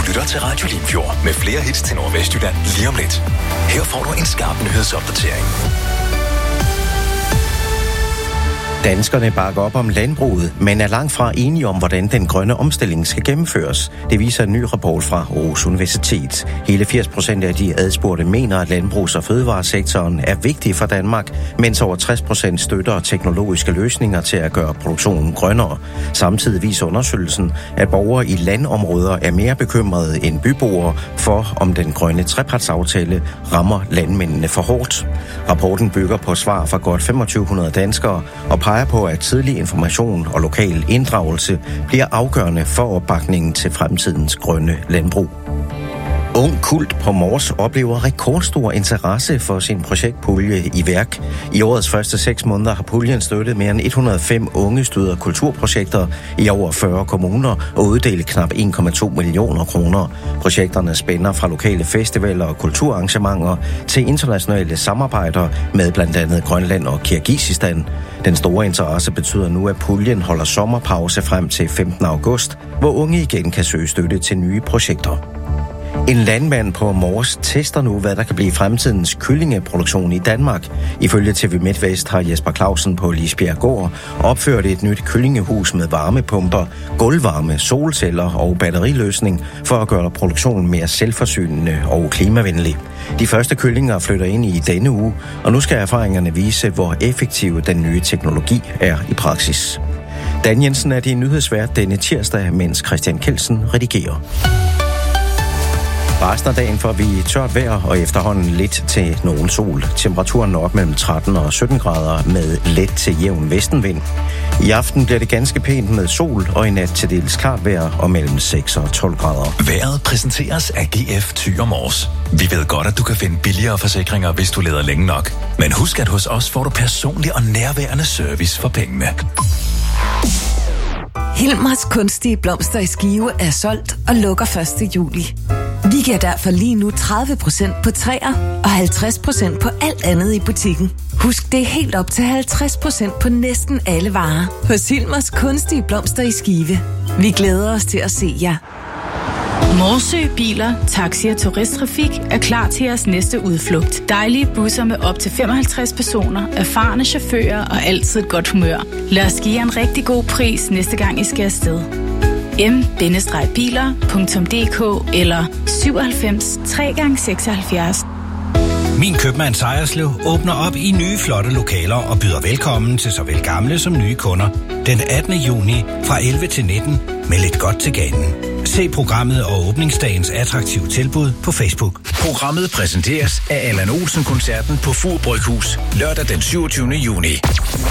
lytter til Radio Limfjord med flere hits til Nordvestjylland lige om lidt. Her får du en skarp nyhedsopdatering. Danskerne bakker op om landbruget, men er langt fra enige om, hvordan den grønne omstilling skal gennemføres. Det viser en ny rapport fra Aarhus Universitet. Hele 80% af de adspurgte mener, at landbrugs- og fødevaresektoren er vigtig for Danmark, mens over 60% støtter teknologiske løsninger til at gøre produktionen grønnere. Samtidig viser undersøgelsen, at borgere i landområder er mere bekymrede end byboere for, om den grønne trepartsaftale rammer landmændene for hårdt. Rapporten bygger på svar fra godt 2500 danskere og peger på, at tidlig information og lokal inddragelse bliver afgørende for opbakningen til fremtidens grønne landbrug. Ung Kult på Mors oplever rekordstor interesse for sin projektpulje i værk. I årets første 6 måneder har puljen støttet mere end 105 unge stød- og kulturprojekter i over 40 kommuner og uddelt knap 1,2 millioner kroner. Projekterne spænder fra lokale festivaler og kulturarrangementer til internationale samarbejder med blandt andet Grønland og Kirgisistan. Den store interesse betyder nu, at puljen holder sommerpause frem til 15. august, hvor unge igen kan søge støtte til nye projekter. En landmand på Mors tester nu, hvad der kan blive fremtidens kyllingeproduktion i Danmark. Ifølge TV MidtVest har Jesper Clausen på Lisbjerg Gård opført et nyt kyllingehus med varmepumper, gulvvarme, solceller og batteriløsning for at gøre produktionen mere selvforsynende og klimavenlig. De første kyllinger flytter ind i denne uge, og nu skal erfaringerne vise, hvor effektiv den nye teknologi er i praksis. Dan Jensen er din nyhedsvært denne tirsdag, mens Christian Kelsen redigerer. Resten af dagen får vi tørt vejr og efterhånden lidt til nogen sol. Temperaturen når op mellem 13 og 17 grader med let til jævn vestenvind. I aften bliver det ganske pænt med sol og i nat til dels klart vejr og mellem 6 og 12 grader. Vejret præsenteres af GF Thy og Mors. Vi ved godt, at du kan finde billigere forsikringer, hvis du leder længe nok. Men husk, at hos os får du personlig og nærværende service for pengene. Hilmers kunstige blomster i Skive er solgt og lukker 1. juli. Vi giver derfor lige nu 30% på træer og 50% på alt andet i butikken. Husk, det er helt op til 50% på næsten alle varer hos Hilmers kunstige blomster i Skive. Vi glæder os til at se jer. Morsø Biler, Taxi og Turisttrafik er klar til jeres næste udflugt. Dejlige busser med op til 55 personer, erfarne chauffører og altid et godt humør. Lad os give jer en rigtig god pris næste gang I skal afsted. m-biler.dk eller 97 3x76. Min købmand Sejerslev åbner op i nye flotte lokaler og byder velkommen til såvel gamle som nye kunder den 18. juni fra 11 til 19 med lidt godt til ganen. Se programmet og åbningsdagens attraktive tilbud på Facebook. Programmet præsenteres af Allan Olsen-koncerten på Fur Bryghus lørdag den 27. juni.